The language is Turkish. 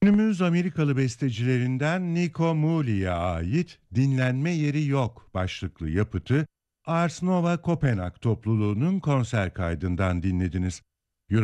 Günümüz Amerikalı bestecilerinden Nico Muhly'e ait "Dinlenme Yeri Yok" başlıklı yapıtı Ars Nova Kopenhag topluluğunun konser kaydından dinlediniz.